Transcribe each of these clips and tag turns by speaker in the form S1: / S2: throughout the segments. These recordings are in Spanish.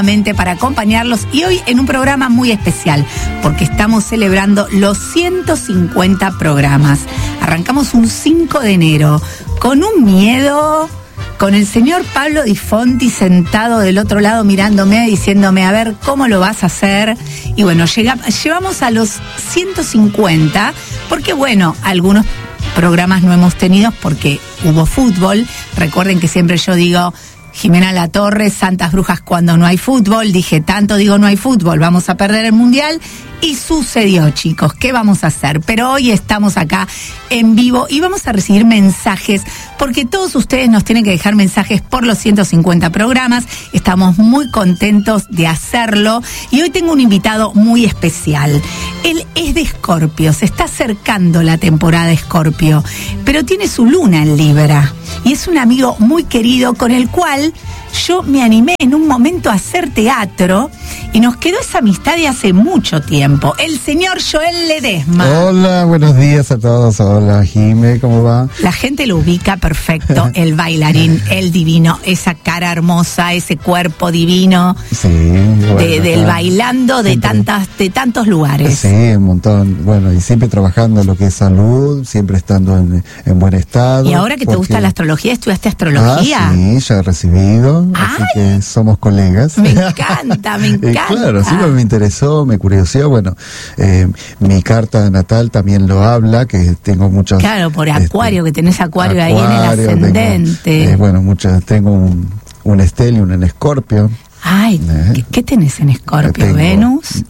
S1: para acompañarlos y hoy en un programa muy especial porque estamos celebrando los 150 programas. Arrancamos un 5 de enero con un miedo, con el señor Pablo Di Fonti sentado del otro lado mirándome, diciéndome a ver cómo lo vas a hacer. Y bueno, llevamos a los 150 porque bueno, algunos programas no hemos tenido porque hubo fútbol. Recuerden que siempre yo digo Jimena Latorre, Santas Brujas cuando no hay fútbol. Dije, tanto digo no hay fútbol, vamos a perder el Mundial. Y sucedió, chicos, ¿qué vamos a hacer? Pero hoy estamos acá en vivo y vamos a recibir mensajes, porque todos ustedes nos tienen que dejar mensajes por los 150 programas. Estamos muy contentos de hacerlo y hoy tengo un invitado muy especial. Él es de Escorpio, se está acercando la temporada de Escorpio, pero tiene su luna en Libra y es un amigo muy querido con el cual yo me animé en un momento a hacer teatro y nos quedó esa amistad de hace mucho tiempo. El señor Joel Ledesma.
S2: Hola, buenos días a todos. Hola, Jime, ¿cómo va?
S1: La gente lo ubica perfecto, el bailarín, el divino, esa cara hermosa, ese cuerpo divino.
S2: Sí, bueno,
S1: del bailando de tantos lugares.
S2: Sí, un montón. Bueno, y siempre trabajando en lo que es salud, siempre estando en buen estado.
S1: Y ahora que te gusta la astrología, ¿estudiaste astrología?
S2: Sí, ya he recibido. Así que somos colegas.
S1: Me encanta, me encanta.
S2: Claro, sí me interesó, me curioseó. Bueno, mi carta natal también lo habla, que tengo muchos...
S1: Claro, por Acuario, que tenés Acuario ahí en el ascendente.
S2: Tengo un Stellium en Escorpio.
S1: Ay, ¿qué tenés en Escorpio? Venus,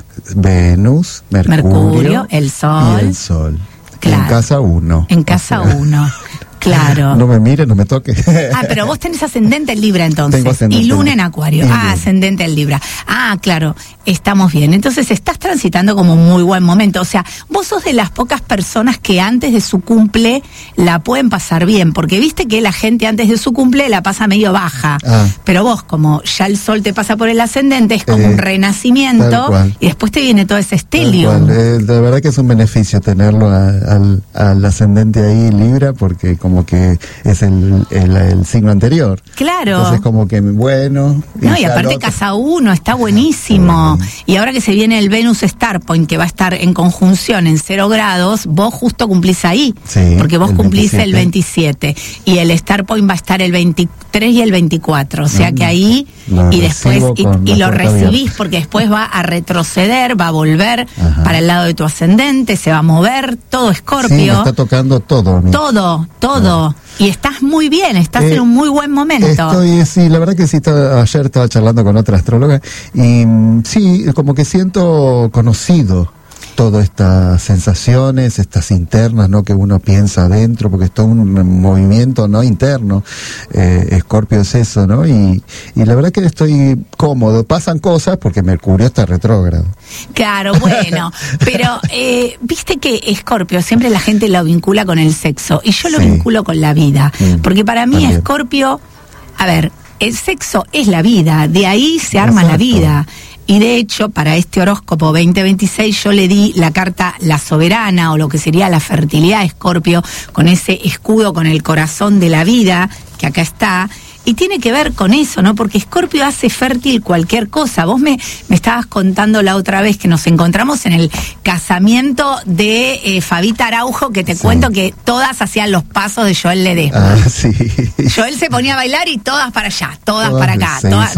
S2: Mercurio,
S1: el Sol.
S2: Y el Sol.
S1: Claro.
S2: En casa 1.
S1: En casa 1. Claro.
S2: No me mire, no me toque.
S1: Pero vos tenés ascendente en Libra entonces.
S2: Tengo ascendente
S1: y luna en Acuario. Ascendente en Libra. Claro, estamos bien. Entonces estás transitando como un muy buen momento. O sea, vos sos de las pocas personas que antes de su cumple la pueden pasar bien. Porque viste que la gente antes de su cumple la pasa medio baja. Pero vos, como ya el sol te pasa por el ascendente, es como un renacimiento. Y después te viene todo ese Stellium.
S2: De verdad que es un beneficio tenerlo al ascendente ahí en Libra, porque como que es el signo anterior.
S1: Claro.
S2: Entonces como que bueno.
S1: No, y aparte casa 1, está buenísimo. Y ahora que se viene el Venus Star Point, que va a estar en conjunción en 0 grados, vos justo cumplís ahí.
S2: Sí,
S1: porque vos cumplís el 27. Y el Star Point va a estar el 23 y el 24. O sea que ahí, y después, y lo recibís, porque después va a retroceder, va a volver para el lado de tu ascendente, se va a mover, todo Escorpio.
S2: Sí, me está tocando todo.
S1: Todo. Y estás muy bien, estás en un muy buen momento.
S2: Sí, la verdad que sí, ayer estaba charlando con otra astróloga y sí, como que siento conocido todas estas sensaciones, estas internas, ¿no? Que uno piensa adentro, porque es todo un movimiento, ¿no? Interno. Escorpio es eso, ¿no? Y la verdad que estoy cómodo. Pasan cosas porque Mercurio está retrógrado.
S1: Claro, bueno, pero viste que Escorpio siempre la gente lo vincula con el sexo y yo lo vinculo con la vida, porque para mí Escorpio, a ver, el sexo es la vida, de ahí se arma la vida. Y de hecho, para este horóscopo 2026 yo le di la carta La Soberana, o lo que sería la fertilidad de Escorpio, con ese escudo, con el corazón de la vida, que acá está. Y tiene que ver con eso, ¿no? Porque Escorpio hace fértil cualquier cosa. Vos me estabas contando la otra vez que nos encontramos en el casamiento de Fabita Araujo, que te cuento que todas hacían los pasos de Joel Ledesma.
S2: Sí.
S1: Joel se ponía a bailar y todas para allá, todas para acá.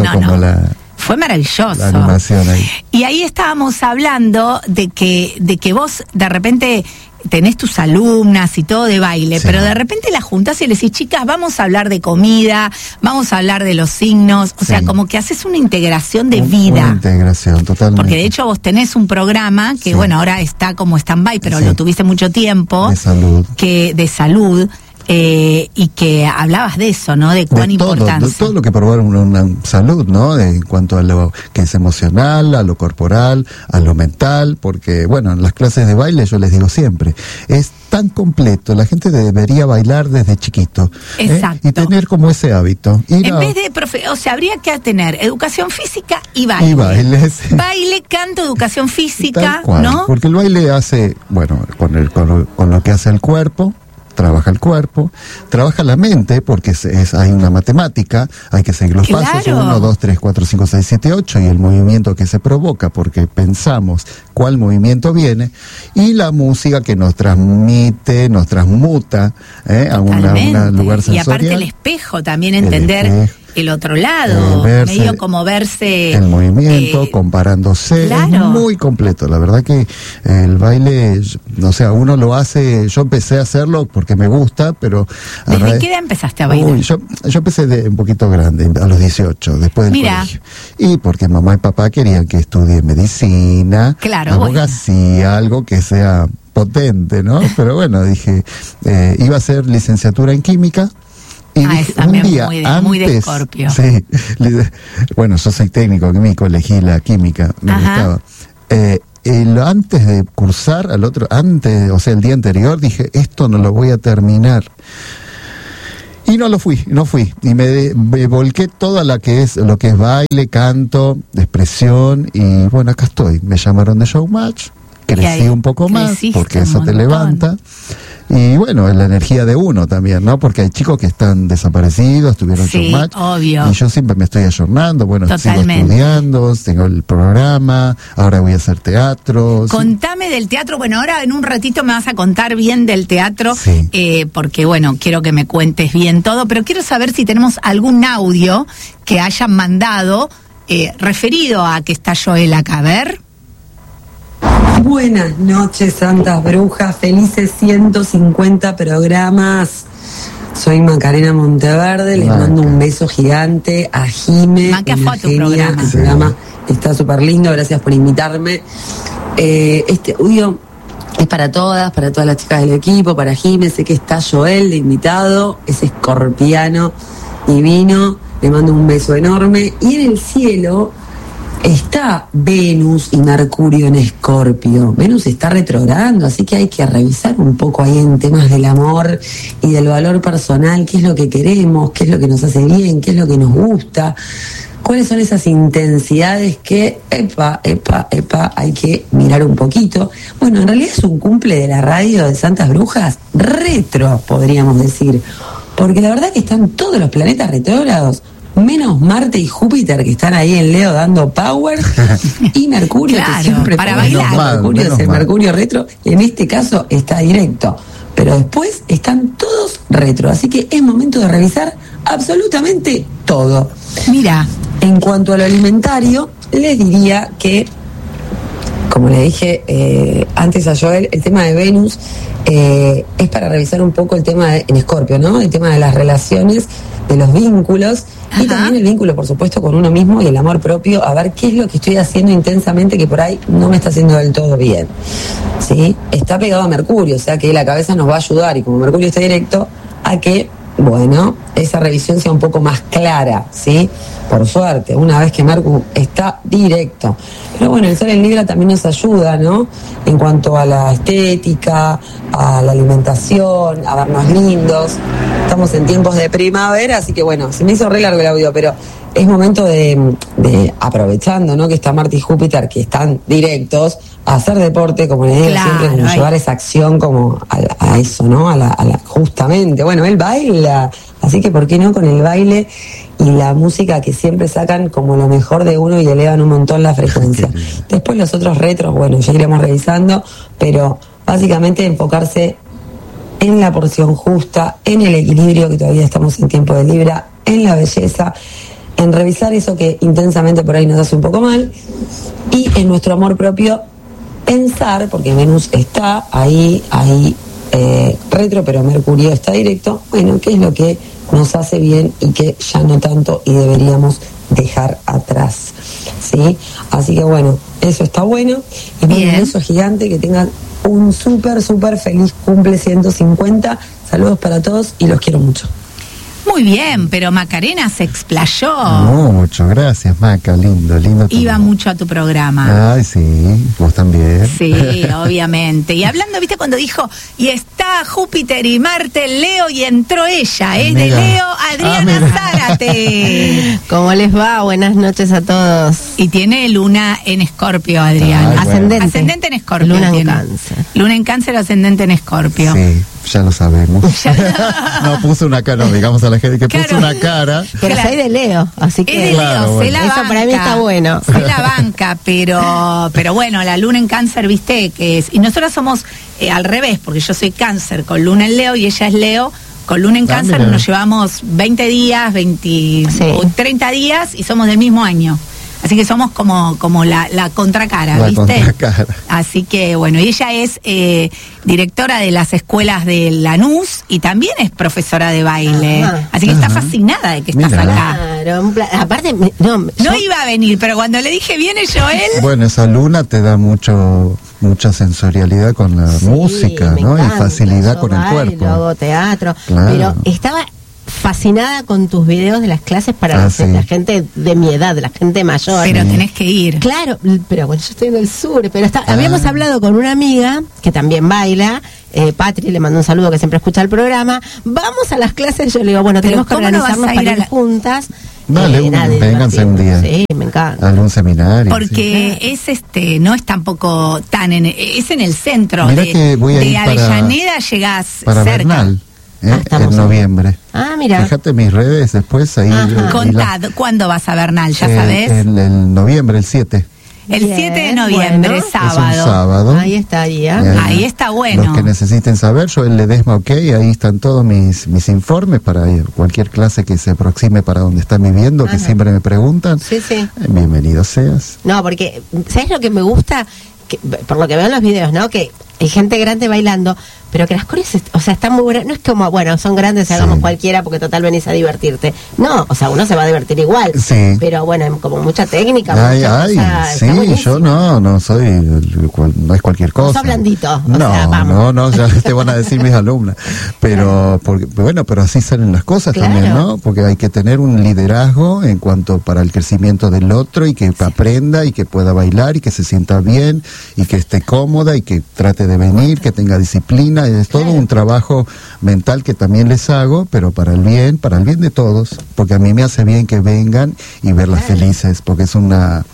S1: Fue maravilloso.
S2: La animación ahí.
S1: Y ahí estábamos hablando de que vos de repente tenés tus alumnas y todo de baile, pero de repente las juntás y le decís, chicas, vamos a hablar de comida, vamos a hablar de los signos, o sea, como que haces una integración de vida. Una
S2: integración, totalmente.
S1: Porque de hecho vos tenés un programa que, bueno, ahora está como stand-by, pero lo tuviste mucho tiempo.
S2: De salud.
S1: De salud. Y que hablabas de eso, ¿no? De cuán importante.
S2: De todo lo que promueve una salud, ¿no? En cuanto a lo que es emocional, a lo corporal, a lo mental, porque, bueno, en las clases de baile yo les digo siempre, es tan completo, la gente debería bailar desde chiquito.
S1: Exacto.
S2: Y tener como ese hábito.
S1: En vez de, o sea, habría que tener educación física y baile.
S2: Y bailes.
S1: Baile, canto, educación física,
S2: tal cual,
S1: ¿no?
S2: Porque el baile hace, bueno, con lo que hace el cuerpo, trabaja el cuerpo, trabaja la mente, porque hay una matemática, hay que seguir los pasos, 1, 2, 3, 4, 5, 6, 7, 8, y el movimiento que se provoca, porque pensamos cuál movimiento viene, y la música que nos transmite, nos transmuta a un lugar sensorial.
S1: Y aparte el espejo, también entender el otro lado, medio como verse
S2: el movimiento, comparándose, claro. Es muy completo, la verdad que el baile, no sé, uno lo hace, yo empecé a hacerlo porque me gusta, pero...
S1: ¿Desde qué edad empezaste a bailar?
S2: Yo empecé de un poquito grande, a los 18, después del colegio. Y porque mamá y papá querían que estudie medicina,
S1: claro,
S2: abogacía, algo que sea potente, ¿no? Pero bueno, dije, iba a hacer licenciatura en química. Y dije, un día
S1: muy de Escorpio.
S2: Sí, bueno, yo soy técnico químico, elegí la química, me gustaba. Antes de cursar, el día anterior, dije, esto no lo voy a terminar. Y no fui. Y me volqué toda lo que es baile, canto, expresión, y bueno, acá estoy. Me llamaron de Showmatch, crecí un poco más, porque eso te levanta. Y bueno, es la energía de uno también, ¿no? Porque hay chicos que están desaparecidos, tuvieron Showmatch.
S1: Obvio.
S2: Y yo siempre me estoy ayornando, bueno, sigo estudiando, tengo el programa, ahora voy a hacer teatro.
S1: Contame del teatro, bueno, ahora en un ratito me vas a contar bien del teatro, porque bueno, quiero que me cuentes bien todo, pero quiero saber si tenemos algún audio que hayan mandado referido a que está Joel acá, a ver.
S3: Buenas noches, santas brujas, felices 150 programas. Soy Macarena Monteverde, les mando un beso gigante a Jime.
S1: Maca, fue a tu programa.
S3: El programa está súper lindo, gracias por invitarme. Este audio es para todas las chicas del equipo, para Jime, sé que está Joel de invitado, ese escorpiano divino, le mando un beso enorme. Y en el cielo está Venus y Mercurio en Escorpio. Venus está retrogradando, así que hay que revisar un poco ahí en temas del amor y del valor personal, qué es lo que queremos, qué es lo que nos hace bien, qué es lo que nos gusta, cuáles son esas intensidades que, hay que mirar un poquito. Bueno, en realidad es un cumple de la radio de Santas Brujas retro, podríamos decir, porque la verdad que están todos los planetas retrógrados, menos Marte y Júpiter, que están ahí en Leo dando power, y Mercurio,
S1: claro,
S3: que siempre
S1: para bailar.
S3: Mercurio es el Mercurio retro, y en este caso está directo. Pero después están todos retro, así que es momento de revisar absolutamente todo.
S1: Mira,
S3: en cuanto a lo alimentario, les diría que, como le dije antes a Joel, el tema de Venus es para revisar un poco el tema en Escorpio, ¿no? El tema de las relaciones, de los vínculos, y también el vínculo, por supuesto, con uno mismo y el amor propio, a ver qué es lo que estoy haciendo intensamente que por ahí no me está haciendo del todo bien, ¿sí? Está pegado a Mercurio, o sea que la cabeza nos va a ayudar, y como Mercurio está directo, a que, bueno, esa revisión sea un poco más clara, ¿sí? Por suerte, una vez que Mercurio está directo. Pero bueno, el Sol en Libra también nos ayuda, ¿no? En cuanto a la estética, a la alimentación, a vernos lindos. Estamos en tiempos de primavera, así que bueno, se me hizo re largo el audio, pero es momento de aprovechando, ¿no? Que está Marte y Júpiter, que están directos, a hacer deporte, como les digo siempre, como llevar esa acción como a eso, ¿no? A la justamente. Bueno, él baila, así que ¿por qué no con el baile y la música que siempre sacan como lo mejor de uno y elevan un montón la frecuencia? Después los otros retros, bueno, ya iremos revisando, pero básicamente enfocarse en la porción justa, en el equilibrio, que todavía estamos en tiempo de Libra, en la belleza, en revisar eso que intensamente por ahí nos hace un poco mal, y en nuestro amor propio pensar, porque Venus está ahí retro, pero Mercurio está directo, bueno, qué es lo que nos hace bien y que ya no tanto y deberíamos dejar atrás, ¿sí? Así que bueno, eso está bueno, y bueno, un beso gigante, que tengan un súper feliz cumple 150, saludos para todos y los quiero mucho.
S1: Muy bien, pero Macarena se explayó.
S2: Mucho, gracias, Maca, lindo.
S1: Iba mucho a tu programa.
S2: Ay, sí, vos también.
S1: Sí, obviamente. Y hablando, viste, cuando dijo, y está Júpiter y Marte en Leo, y entró ella, es de Leo, Adriana Zárate.
S4: ¿Cómo les va? Buenas noches a todos.
S1: Y tiene luna en Escorpio, Adriana.
S4: Ascendente.
S1: Ascendente en Escorpio.
S4: Luna en
S1: tiene.
S4: Cáncer.
S1: Luna en Cáncer, ascendente en Escorpio.
S2: Sí. Ya lo sabemos. No puso una cara, no digamos a la gente que puso una cara.
S4: Pero soy de Leo, así que
S1: Es de Leo, se la
S4: eso
S1: banca.
S4: para mí está bueno.
S1: Se la banca, pero bueno, la luna en Cáncer, viste, que es. Y nosotros somos al revés, porque yo soy Cáncer con luna en Leo y ella es Leo con luna en Cáncer.
S2: Mira.
S1: Nos llevamos 20 días, 20 o 30 días y somos del mismo año. Así que somos como la contracara,
S2: La
S1: ¿viste?
S2: contracara.
S1: Así que bueno, y ella es directora de las escuelas de Lanús y también es profesora de baile.
S4: Ajá.
S1: Así que está fascinada de que estás
S2: Mira.
S1: acá.
S4: Claro, aparte,
S1: No iba a venir, pero cuando le dije, viene Joel.
S2: Bueno, esa luna te da mucha sensorialidad con la música,
S4: me
S2: ¿no?
S4: encanta,
S2: Y facilidad
S4: yo
S2: con el
S4: bailo,
S2: cuerpo.
S4: hago teatro,
S2: Claro.
S4: pero estaba fascinada con tus videos de las clases para
S2: Sí.
S4: la gente de mi edad, la gente mayor.
S1: Pero tenés que ir.
S4: Claro, pero bueno, yo estoy en el sur, pero habíamos hablado con una amiga que también baila, Patri, le mando un saludo que siempre escucha el programa. Vamos a las clases, yo le digo, bueno,
S1: Pero
S4: tenemos que
S1: ¿cómo no vas
S4: organizarnos
S1: a ir
S4: para
S1: a
S4: ir
S1: la-
S4: juntas.
S2: Dale, vénganse un día.
S4: Sí, me encanta.
S2: Algún seminario.
S1: Porque no es tampoco tan es en el centro.
S2: Mirá
S1: de
S2: que voy a
S1: de
S2: ir para-
S1: Avellaneda llegás
S2: para
S1: cerca.
S2: Bernal,
S4: estamos
S2: en noviembre.
S4: Ah, mira.
S2: Fíjate mis redes después ahí.
S4: Ajá.
S1: Contad, ¿cuándo vas a Bernal? ¿Ya sabés?
S2: En noviembre, el 7.
S1: El
S4: Bien,
S1: 7 de noviembre,
S4: bueno.
S1: sábado.
S2: Es un sábado.
S4: Ahí estaría.
S1: Ahí está bueno.
S2: Los que necesiten saber, yo en Ledesma OK, ahí están todos mis informes para cualquier clase que se aproxime para donde están viviendo, que siempre me preguntan.
S4: Sí, sí.
S2: Bienvenido seas.
S4: No, porque, ¿sabes lo que me gusta? Que, por lo que veo en los videos, ¿no? Que hay gente grande bailando, pero que las coreas, o sea, están muy buenas. No es como, bueno, son grandes, hagamos cualquiera porque total venís a divertirte. No, o sea, uno se va a divertir igual.
S2: Sí.
S4: Pero bueno, como mucha técnica.
S2: Ay,
S4: mucha
S2: ay,
S4: cosa,
S2: sí,
S4: está buenísimo.
S2: yo no soy, no es cualquier cosa.
S4: sos blandito, o
S2: No,
S4: sea, vamos.
S2: no, ya te van a decir mis alumnas. Pero, pero así salen las cosas
S4: Claro.
S2: también, ¿no? Porque hay que tener un liderazgo en cuanto para el crecimiento del otro y que aprenda y que pueda bailar y que se sienta bien y que esté cómoda y que trate de venir, que tenga disciplina. Es todo un trabajo mental que también les hago, pero para el bien de todos, porque a mí me hace bien que vengan y verlas felices, porque es una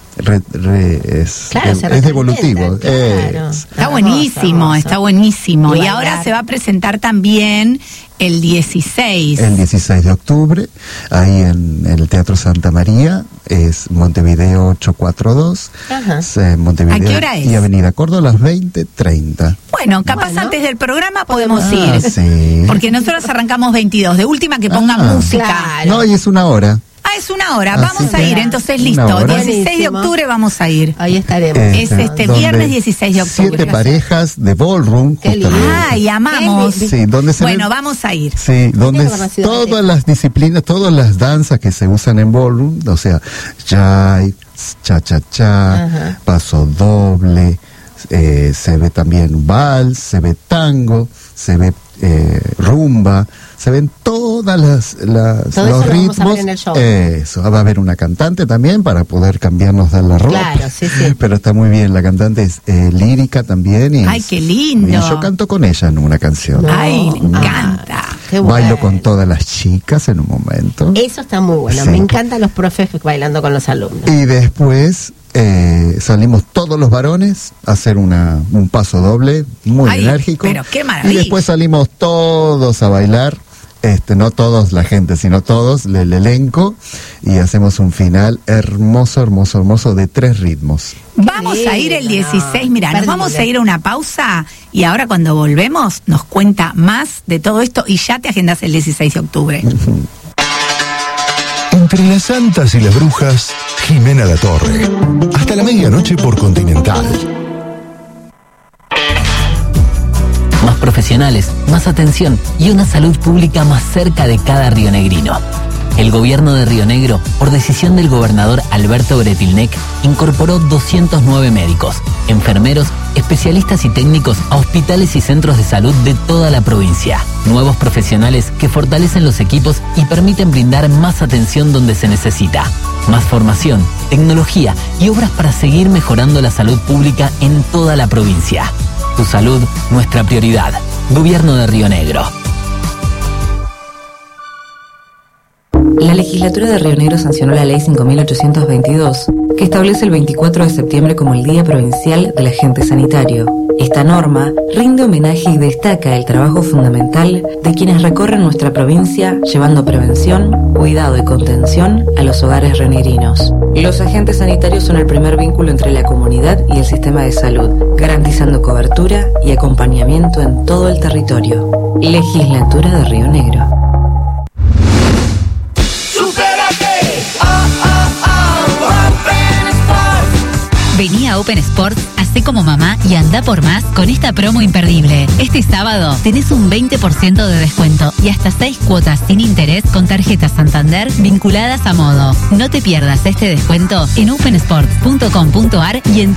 S4: Claro, se
S2: es devolutivo.
S4: retroalimenta, claro.
S1: Está buenísimo,
S4: hermoso.
S1: está buenísimo.
S4: Y
S1: Y
S4: bailar.
S1: ahora se va a presentar también el 16.
S2: El 16 de octubre, ahí en el Teatro Santa María, es Montevideo 842,
S4: Ajá.
S2: es, Montevideo
S1: ¿A qué hora es?
S2: y Avenida Córdoba a las 20:30.
S1: Bueno, capaz
S4: Bueno.
S1: antes del programa podemos
S2: Ah,
S1: ir.
S2: sí.
S1: Porque nosotros arrancamos 22. De última que pongan
S2: Ah.
S1: música.
S4: Claro.
S2: No, y es una hora.
S1: Ah, es una hora.
S2: Así
S1: Vamos a
S2: que
S1: ir. Entonces,
S2: una
S1: listo.
S2: hora.
S1: 16 de
S4: Buenísimo.
S1: octubre vamos a ir.
S4: Ahí estaremos.
S1: Es este
S2: donde
S1: viernes 16 de octubre.
S2: 7 parejas de ballroom.
S4: Qué lindo.
S2: justamente.
S1: Ay, amamos.
S2: Sí, donde se
S1: Bueno,
S2: ven-
S1: vamos a ir.
S2: Sí, donde
S4: tengo conocido
S2: todas
S4: parejas.
S2: las disciplinas, todas las danzas que se usan en ballroom, o sea, jive, cha-cha-cha,
S4: Ajá.
S2: paso doble, se ve también vals, se ve tango, se ve rumba, se ven todas
S4: Todo
S2: los
S4: eso lo vamos a
S2: ritmos.
S4: ver en el show.
S2: Eso, va a haber una cantante también para poder cambiarnos de la ropa.
S4: Claro, sí, sí.
S2: Pero está muy bien, la cantante es lírica también. Y
S1: Ay, qué lindo.
S2: Y yo canto con ella en una canción.
S4: No.
S1: Ay, me encanta.
S4: Qué bueno.
S2: Bailo con todas las chicas en un momento.
S4: Eso está muy bueno.
S2: Sí.
S4: Me encantan los profes bailando con los alumnos.
S2: Y después salimos todos los varones a hacer un paso doble muy
S1: Ay,
S2: enérgico.
S1: pero qué
S2: y
S1: maravilla.
S2: después salimos todos a bailar. No todos la gente, sino todos, el elenco, y hacemos un final hermoso, hermoso, hermoso de 3 ritmos.
S1: Vamos a ir el 16, mira, nos
S4: Perdible.
S1: vamos a ir a una pausa y ahora cuando volvemos nos cuenta más de todo esto y ya te agendas el 16 de octubre.
S5: Entre las santas y las brujas, Jimena Latorre. Hasta la medianoche por Continental.
S6: Más profesionales, más atención y una salud pública más cerca de cada rionegrino. El gobierno de Río Negro, por decisión del gobernador Alberto Bretilnec, incorporó 209 médicos, enfermeros, especialistas y técnicos a hospitales y centros de salud de toda la provincia. Nuevos profesionales que fortalecen los equipos y permiten brindar más atención donde se necesita. Más formación, tecnología y obras para seguir mejorando la salud pública en toda la provincia. Tu salud, nuestra prioridad. Gobierno de Río Negro.
S7: La legislatura de Río Negro sancionó la ley 5.822, que establece el 24 de septiembre como el Día Provincial del Agente Sanitario. Esta norma rinde homenaje y destaca el trabajo fundamental de quienes recorren nuestra provincia llevando prevención, cuidado y contención a los hogares rionegrinos. Los agentes sanitarios son el primer vínculo entre la comunidad y el sistema de salud, garantizando cobertura y acompañamiento en todo el territorio. Legislatura de Río Negro.
S8: Vení a Open Sports, hacé como mamá y anda por más con esta promo imperdible. Este sábado tenés un 20% de descuento y hasta 6 cuotas sin interés con tarjeta Santander vinculadas a Modo. No te pierdas este descuento en opensports.com.ar y en